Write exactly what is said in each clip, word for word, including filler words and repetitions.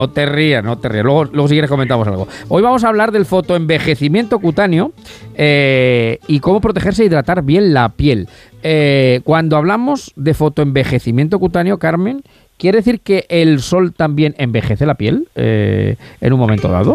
No te rías, no te rías. Luego, luego si quieres comentamos algo. Hoy vamos a hablar del fotoenvejecimiento cutáneo eh, y cómo protegerse e hidratar bien la piel. Eh, cuando hablamos de fotoenvejecimiento cutáneo, Carmen, ¿quiere decir que el sol también envejece la piel eh, en un momento dado?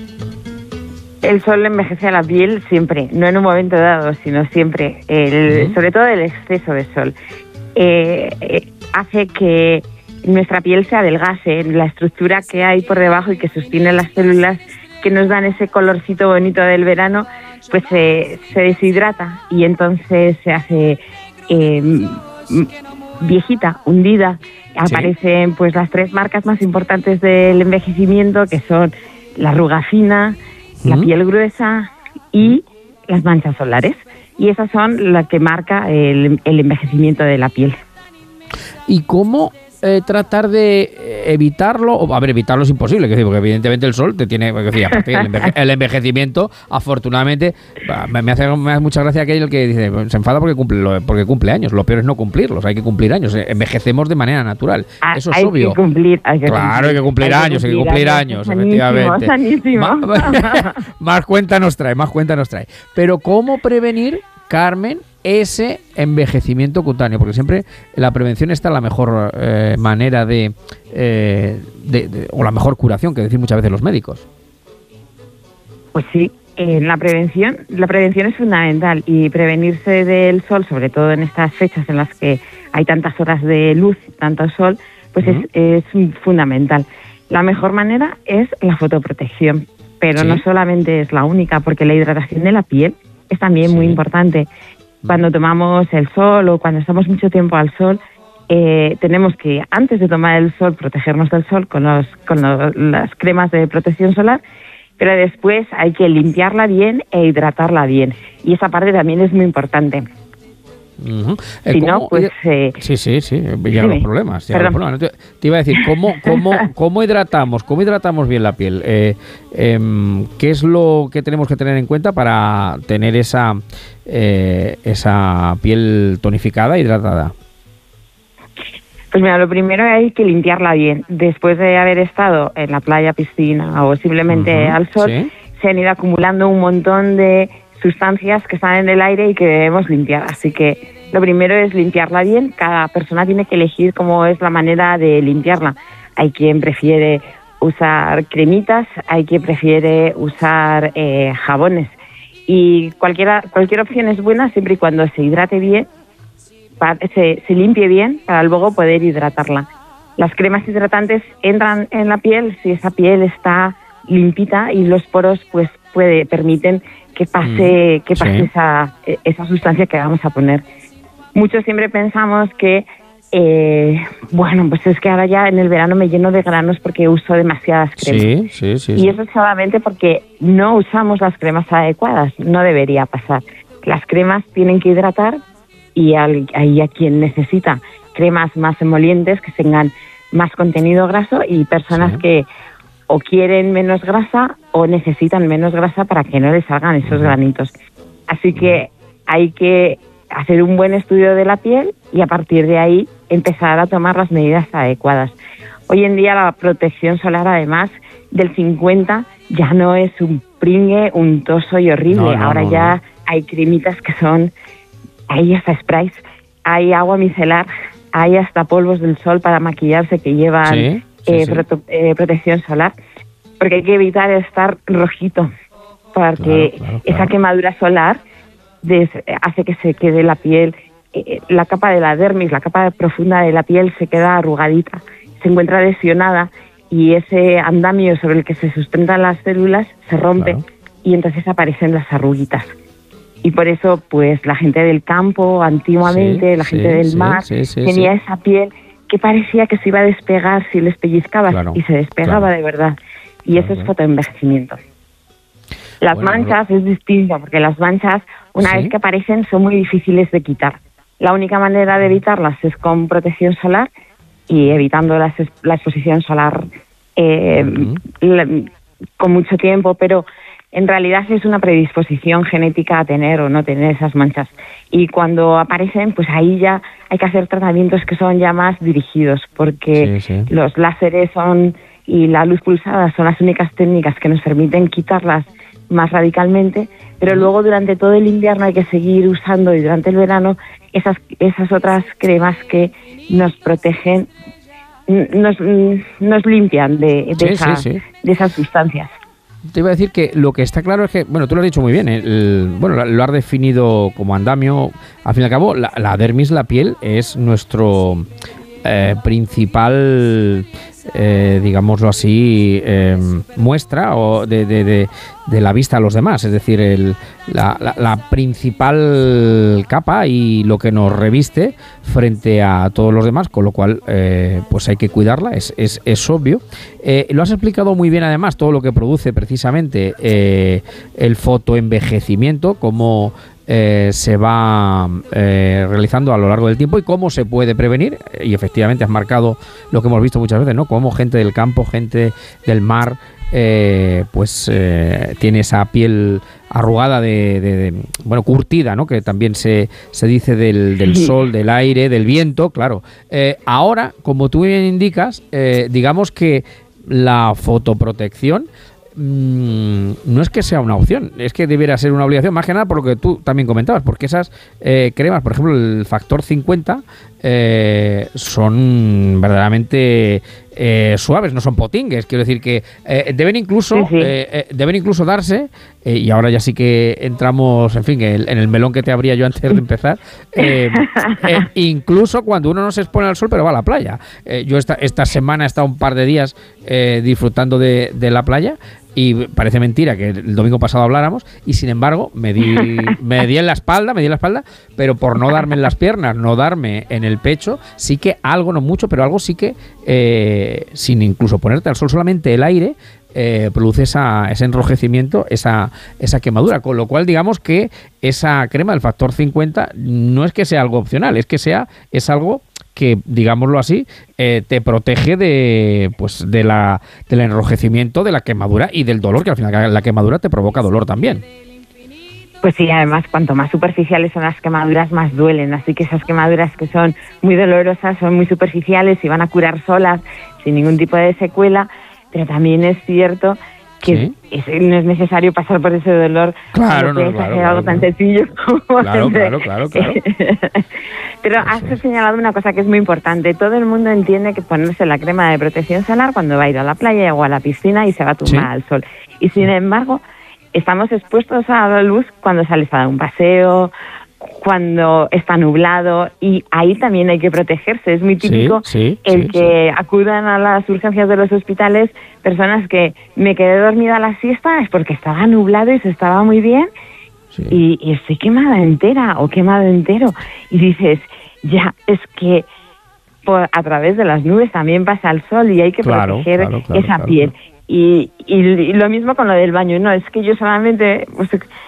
El sol envejece a la piel siempre, no en un momento dado, sino siempre. El, uh-huh. Sobre todo el exceso de sol eh, eh, hace que nuestra piel se adelgase, la estructura que hay por debajo y que sostiene las células que nos dan ese colorcito bonito del verano, pues eh, se deshidrata y entonces se hace eh, viejita, hundida. ¿Sí? Aparecen pues las tres marcas más importantes del envejecimiento, que son la arruga fina, uh-huh. la piel gruesa y las manchas solares. Y esas son las que marca el, el envejecimiento de la piel. ¿Y cómo Eh, tratar de evitarlo? O, a ver, evitarlo es imposible, que decir, porque evidentemente el sol te tiene, que decir, aparte, el, enveje, el envejecimiento, afortunadamente, me, me, hace, me hace mucha gracia aquel que dice, se enfada porque cumple, porque cumple años. Lo peor es no cumplirlos, hay que cumplir años, envejecemos de manera natural. Ah, Eso es hay obvio. Que cumplir, hay que claro, cumplir. hay que cumplir hay años, que cumplir hay que cumplir años, años efectivamente. Sanísimo. Más, más cuenta nos trae, más cuenta nos trae. Pero ¿cómo prevenir, Carmen, ese envejecimiento cutáneo? Porque siempre la prevención está la mejor eh, manera de, eh, de, de, o la mejor curación, que decir muchas veces los médicos. Pues sí, eh, la prevención, la prevención es fundamental, y prevenirse del sol, sobre todo en estas fechas en las que hay tantas horas de luz, tanto sol, pues uh-huh. es, es fundamental. La mejor manera es la fotoprotección, pero ¿sí? no solamente es la única, porque la hidratación de la piel es también sí. muy importante. Cuando tomamos el sol o cuando estamos mucho tiempo al sol, eh, tenemos que, antes de tomar el sol, protegernos del sol con, los, con los, las cremas de protección solar, pero después hay que limpiarla bien e hidratarla bien. Y esa parte también es muy importante. Uh-huh. Eh, si no, pues... Eh, sí, sí, sí, ya los problemas. Ya los problemas. Te, te iba a decir, ¿cómo, cómo, cómo hidratamos cómo hidratamos bien la piel? Eh, eh, ¿Qué es lo que tenemos que tener en cuenta para tener esa, eh, esa piel tonificada, hidratada? Pues mira, lo primero hay que limpiarla bien. Después de haber estado en la playa, piscina o simplemente uh-huh. al sol, ¿sí? se han ido acumulando un montón de sustancias que están en el aire y que debemos limpiar. Así que lo primero es limpiarla bien. Cada persona tiene que elegir cómo es la manera de limpiarla. Hay quien prefiere usar cremitas, hay quien prefiere usar eh, jabones. Y cualquiera, cualquier opción es buena siempre y cuando se hidrate bien, para, se, se limpie bien para luego poder hidratarla. Las cremas hidratantes entran en la piel si esa piel está limpita y los poros pues puede permiten que pase que pase sí. esa esa sustancia que vamos a poner. Muchos siempre pensamos que eh, bueno, pues es que ahora ya en el verano me lleno de granos porque uso demasiadas cremas. Sí, sí, sí, y sí. eso es solamente porque no usamos las cremas adecuadas. No debería pasar. Las cremas tienen que hidratar, y hay a quien necesita cremas más emolientes que tengan más contenido graso, y personas sí. que o quieren menos grasa o necesitan menos grasa para que no les salgan esos granitos. Así que hay que hacer un buen estudio de la piel y a partir de ahí empezar a tomar las medidas adecuadas. Hoy en día la protección solar, además del cincuenta, ya no es un pringue, un toso y horrible. No, no, Ahora no, ya no. hay cremitas que son, hay hasta sprays, hay agua micelar, hay hasta polvos del sol para maquillarse que llevan... ¿Sí? Sí, eh, sí. Prote- eh, protección solar, porque hay que evitar estar rojito, porque claro, claro, esa claro. quemadura solar des- hace que se quede la piel, eh, la capa de la dermis, la capa profunda de la piel se queda arrugadita, se encuentra lesionada, y ese andamio sobre el que se sustentan las células se rompe claro. y entonces aparecen las arruguitas. Y por eso, pues, la gente del campo, antiguamente, sí, la gente sí, del sí, mar, sí, sí, tenía sí. esa piel que parecía que se iba a despegar si les pellizcabas, claro, y se despegaba claro. de verdad. Y claro. eso es fotoenvejecimiento. Las bueno, manchas no. es distinto, porque las manchas, una ¿Sí? vez que aparecen, son muy difíciles de quitar. La única manera de evitarlas es con protección solar y evitando la, la exposición solar eh, uh-huh. la, con mucho tiempo, pero en realidad es una predisposición genética a tener o no tener esas manchas. Y cuando aparecen, pues ahí ya hay que hacer tratamientos que son ya más dirigidos, porque sí, sí. los láseres son y la luz pulsada son las únicas técnicas que nos permiten quitarlas más radicalmente, pero luego durante todo el invierno hay que seguir usando, y durante el verano esas esas otras cremas que nos protegen, nos, nos limpian de, de, sí, esa, sí, sí. de esas sustancias. Te iba a decir que lo que está claro es que, bueno, tú lo has dicho muy bien, el, bueno, lo has definido como andamio. Al fin y al cabo, la, la dermis, la piel, es nuestro eh, principal, eh, digámoslo así, eh, muestra o de, de, de, de la vista a los demás. Es decir, el, la, la, la principal capa y lo que nos reviste frente a todos los demás, con lo cual eh, pues hay que cuidarla, es, es, es obvio. Eh, lo has explicado muy bien, además, todo lo que produce precisamente eh, el fotoenvejecimiento, cómo eh, se va eh, realizando a lo largo del tiempo y cómo se puede prevenir. Y efectivamente has marcado lo que hemos visto muchas veces, ¿no? Cómo gente del campo, gente del mar, eh, pues eh, tiene esa piel arrugada de, de, de bueno, curtida, ¿no? Que también se, se dice del, del sol, del aire, del viento, claro. Eh, ahora, como tú bien indicas, eh, digamos que la fotoprotección mmm, no es que sea una opción, es que debiera ser una obligación, más que nada por lo que tú también comentabas, porque esas eh, cremas, por ejemplo, el factor cincuenta, eh, son verdaderamente eh, suaves, no son potingues. Quiero decir que eh, deben incluso sí, sí. Eh, eh, deben incluso darse, eh, y ahora ya sí que entramos, en fin, en, en el melón que te abría yo antes de empezar, eh, eh, incluso cuando uno no se expone al sol pero va a la playa. Eh, yo esta, esta semana he estado un par de días eh, disfrutando de, de la playa, y parece mentira que el domingo pasado habláramos, y sin embargo me di, me di en la espalda, me di en la espalda, pero por no darme en las piernas, no darme en el pecho, sí que algo, no mucho, pero algo sí que, eh, sin incluso ponerte al sol, solamente el aire eh, produce esa, ese enrojecimiento, esa, esa quemadura, con lo cual digamos que esa crema del factor cincuenta no es que sea algo opcional, es que sea, es algo que, digámoslo así, eh, te protege de pues de la del enrojecimiento, de la quemadura y del dolor, que al final la quemadura te provoca dolor también. Pues sí, además, cuanto más superficiales son las quemaduras, más duelen. Así que esas quemaduras que son muy dolorosas son muy superficiales y van a curar solas, sin ningún tipo de secuela, pero también es cierto que ¿sí? es, no es necesario pasar por ese dolor. Claro, no, es claro, hacer claro, algo claro. tan sencillo como claro, claro, claro, claro. Pero has señalado una cosa que es muy importante. Todo el mundo entiende que ponerse la crema de protección solar cuando va a ir a la playa o a la piscina y se va a tumbar ¿sí? al sol. Y sin embargo, estamos expuestos a la luz cuando sales a dar un paseo, cuando está nublado, y ahí también hay que protegerse. Es muy típico sí, sí, el sí, que sí. acudan a las urgencias de los hospitales personas que me quedé dormida a la siesta, es porque estaba nublado y se estaba muy bien, sí. y, y estoy quemada entera o quemado entero. Y dices, ya, es que por, a través de las nubes también pasa el sol y hay que claro, proteger claro, claro, esa claro, piel. Claro. Y, y, y lo mismo con lo del baño. No, es que yo solamente, pues,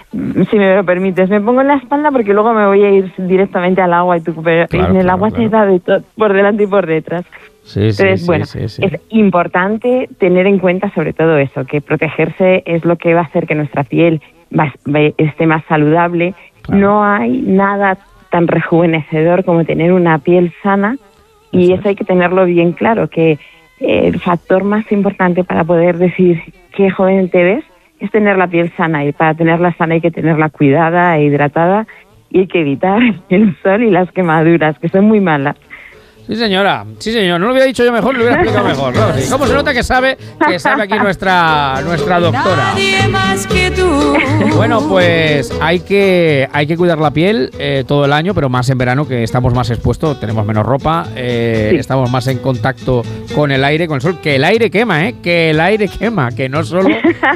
si me lo permites, me pongo en la espalda porque luego me voy a ir directamente al agua, y tú, pero claro, en el claro, agua claro. te da de todo, por delante y por detrás. Sí, Entonces, sí, bueno, sí, sí, sí. es importante tener en cuenta sobre todo eso, que protegerse es lo que va a hacer que nuestra piel va, va, esté más saludable. Claro. No hay nada tan rejuvenecedor como tener una piel sana, y eso, eso hay que tenerlo bien claro, que el factor más importante para poder decir qué joven te ves es tener la piel sana, y para tenerla sana hay que tenerla cuidada e hidratada, y hay que evitar el sol y las quemaduras, que son muy malas. Sí, señora, sí, señor. No lo hubiera dicho yo mejor, lo hubiera explicado mejor, ¿no? Sí. ¿Cómo se nota que sabe que sabe aquí nuestra nuestra doctora? Nadie más que tú. Bueno, pues hay que hay que cuidar la piel eh, todo el año, pero más en verano, que estamos más expuestos, tenemos menos ropa, eh, sí. estamos más en contacto con el aire, con el sol, que el aire quema, ¿eh? Que el aire quema, que no solo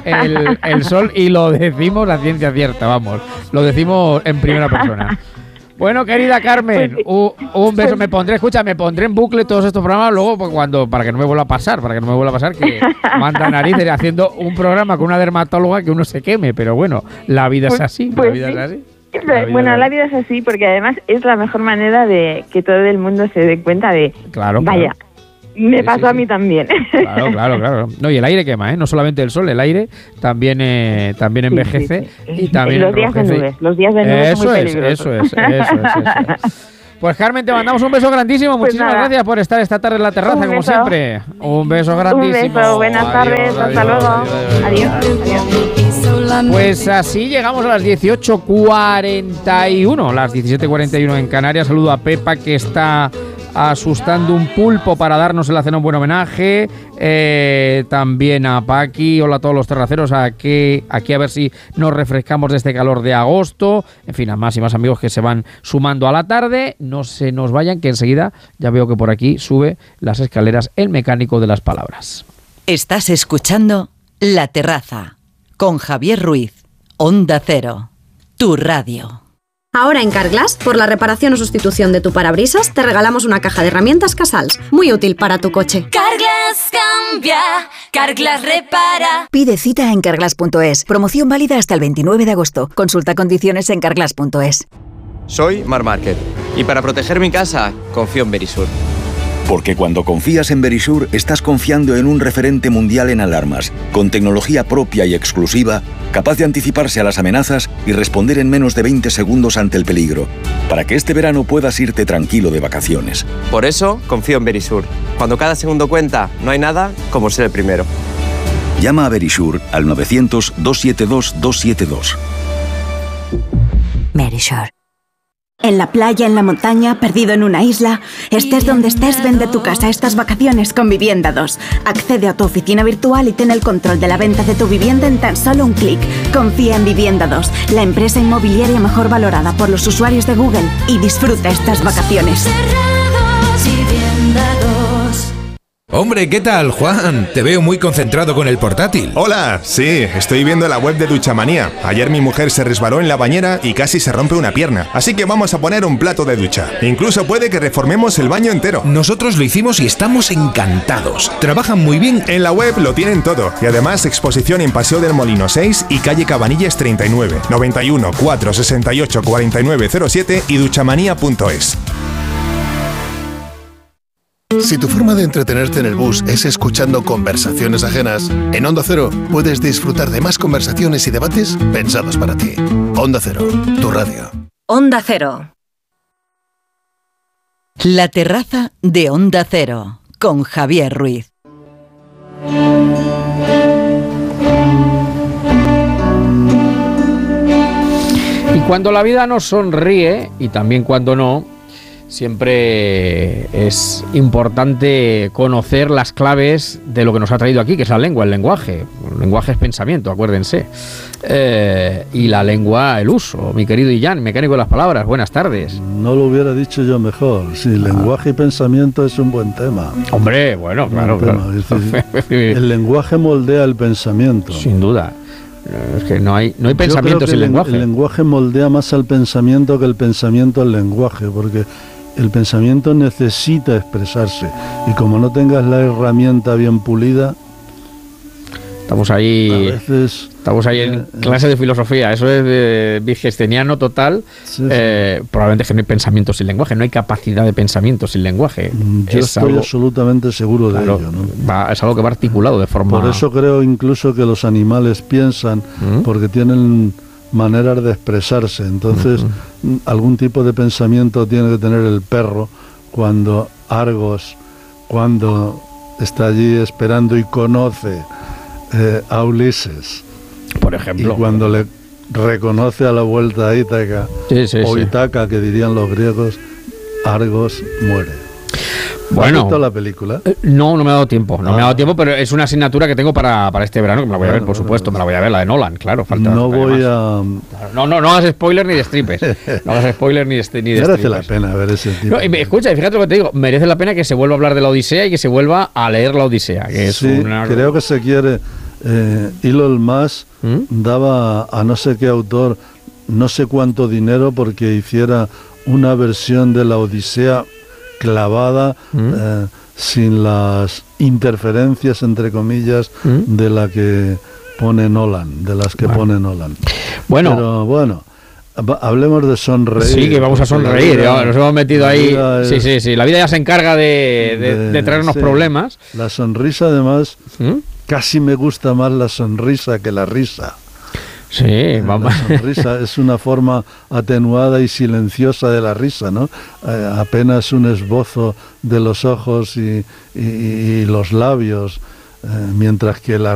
el, el sol, y lo decimos a ciencia cierta, vamos, lo decimos en primera persona. Bueno, querida Carmen, un, un beso. Me pondré, escucha, me pondré en bucle todos estos programas luego, pues, cuando para que no me vuelva a pasar, para que no me vuelva a pasar que manda narices haciendo un programa con una dermatóloga que uno se queme, pero bueno, la vida pues, es así, pues la vida sí. es así. La bueno, la vida es así, porque además es la mejor manera de que todo el mundo se dé cuenta de, claro, vaya, claro. me sí, pasó sí, a sí. mí también. Claro, claro, claro. No, y el aire quema, ¿eh? No solamente el sol, el aire también eh, también envejece, sí, sí, sí. y también los días de nubes, los días de nubes eso son muy es, peligrosos. eso es, eso es, eso es. Pues Carmen, te mandamos un beso grandísimo. Pues Muchísimas nada. gracias por estar esta tarde en la terraza, Un como beso. siempre. Un beso grandísimo. Un beso, buenas Adiós, tardes, hasta adiós, luego. adiós, Adiós. Adiós. Pues así llegamos a las dieciocho cuarenta y uno, las diecisiete cuarenta y uno en Canarias. Saludo a Pepa, que está asustando un pulpo para darnos en la cena un buen homenaje. Eh, también a Paqui. Hola a todos los terraceros. Aquí, aquí a ver si nos refrescamos de este calor de agosto. En fin, a más y más amigos que se van sumando a la tarde. No se nos vayan, que enseguida ya veo que por aquí sube las escaleras el mecánico de las palabras. Estás escuchando La Terraza con Javier Ruiz, Onda Cero, tu radio. Ahora en Carglass, por la reparación o sustitución de tu parabrisas, te regalamos una caja de herramientas Casals, muy útil para tu coche. Carglass cambia, Carglass repara. Pide cita en carglass punto es. Promoción válida hasta el veintinueve de agosto. Consulta condiciones en carglass punto es. Soy Mar Márquez y para proteger mi casa confío en Verisur. Porque cuando confías en Verisur, estás confiando en un referente mundial en alarmas, con tecnología propia y exclusiva, capaz de anticiparse a las amenazas y responder en menos de veinte segundos ante el peligro, para que este verano puedas irte tranquilo de vacaciones. Por eso confío en Verisur. Cuando cada segundo cuenta, no hay nada como ser el primero. Llama a Verisur al novecientos, doscientos setenta y dos, doscientos setenta y dos. Verisur. En la playa, en la montaña, perdido en una isla, estés donde estés, vende tu casa estas vacaciones con Vivienda dos. Accede a tu oficina virtual y ten el control de la venta de tu vivienda en tan solo un clic. Confía en Vivienda dos, la empresa inmobiliaria mejor valorada por los usuarios de Google, y disfruta estas vacaciones. Vivienda dos. Hombre, ¿qué tal, Juan? Te veo muy concentrado con el portátil. Hola, sí, estoy viendo la web de Duchamanía. Ayer mi mujer se resbaló en la bañera y casi se rompe una pierna. Así que vamos a poner un plato de ducha. Incluso puede que reformemos el baño entero. Nosotros lo hicimos y estamos encantados. Trabajan muy bien. En la web lo tienen todo. Y además exposición en Paseo del Molino seis y calle Cabanillas treinta y nueve, noventa y uno, cuatrocientos sesenta y ocho, cuarenta y nueve cero siete y duchamanía punto es. Si tu forma de entretenerte en el bus es escuchando conversaciones ajenas, en Onda Cero puedes disfrutar de más conversaciones y debates pensados para ti. Onda Cero, tu radio. Onda Cero. La Terraza de Onda Cero con Javier Ruiz. Y cuando la vida nos sonríe, y también cuando no, siempre es importante conocer las claves de lo que nos ha traído aquí, que es la lengua, el lenguaje. El lenguaje es pensamiento, acuérdense. Eh, y la lengua, el uso. Mi querido Illán, mecánico de las palabras, buenas tardes. No lo hubiera dicho yo mejor. Sí, ah. lenguaje y pensamiento es un buen tema. Hombre, bueno, claro. claro. Es decir, el lenguaje moldea el pensamiento. Sin duda. Es que no hay, no hay pensamiento sin el, lenguaje. El lenguaje moldea más al pensamiento que el pensamiento al lenguaje, porque el pensamiento necesita expresarse y como no tengas la herramienta bien pulida, estamos ahí, a veces, estamos ahí en eh, clase de filosofía. Eso es de vigesteniano total. Sí, eh, sí. Probablemente que no hay pensamiento sin lenguaje, no hay capacidad de pensamiento sin lenguaje. Yo es estoy algo, absolutamente seguro de claro, ello, ¿no? Va, es algo que va articulado de forma. Por eso creo incluso que los animales piensan, ¿Mm? porque tienen maneras de expresarse. Entonces, uh-huh. algún tipo de pensamiento tiene que tener el perro cuando Argos, cuando está allí esperando y conoce eh, a Ulises, por ejemplo, y cuando le reconoce a la vuelta a Ítaca, sí, sí, o Itaca, sí. que dirían los griegos, Argos muere. Bueno, ¿has visto la película? Eh, no, no me ha dado tiempo, no ah. me ha dado tiempo, pero es una asignatura que tengo para, para este verano, que me la voy a ver, por bueno, supuesto, bueno, me la voy a ver, la de Nolan, claro. Falta, no voy a... No, no, no hagas spoiler ni de stripes, no hagas spoiler ni de, ni de merece strippers. la pena ver ese tipo. No, y me, escucha, fíjate lo que te digo, merece la pena que se vuelva a hablar de la Odisea y que se vuelva a leer la Odisea. Que es sí, una... creo que se quiere... Eh, Elon Musk ¿Mm? daba a no sé qué autor no sé cuánto dinero porque hiciera una versión de la Odisea clavada, ¿Mm? eh, sin las interferencias, entre comillas, ¿Mm? de la que pone Nolan, de las que bueno. pone Nolan. Bueno, pero bueno, hablemos de sonreír. Sí, que vamos a sonreír, vida, nos hemos metido ahí. Es, sí, sí, sí, la vida ya se encarga de, de, de, de traernos sí. problemas. La sonrisa, además, ¿Mm? casi me gusta más la sonrisa que la risa. Sí, vamos. La sonrisa es una forma atenuada y silenciosa de la risa, ¿no? Eh, apenas un esbozo de los ojos y, y, y los labios, eh, mientras que la